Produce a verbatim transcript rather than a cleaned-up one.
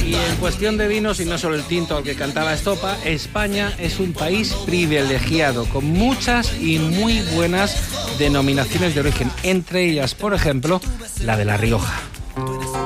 Y en cuestión de vinos, y no solo el tinto al que cantaba Estopa, España es un país privilegiado, con muchas y muy buenas denominaciones de origen, entre ellas, por ejemplo, la de La Rioja.